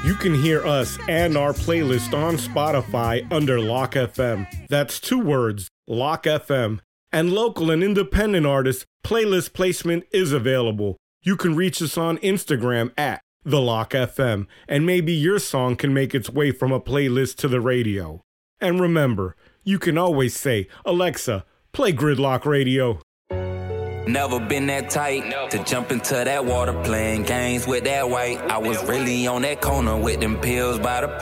You can hear us and our playlist on Spotify under Lock FM. That's 2 words, Lock FM. And local and independent artists, playlist placement is available. You can reach us on Instagram at The Lock FM, and maybe your song can make its way from a playlist to the radio. And remember, you can always say, Alexa, play Gridlock Radio. Never been that tight to jump into that water playing games with that white. I was really on that corner with them pills by the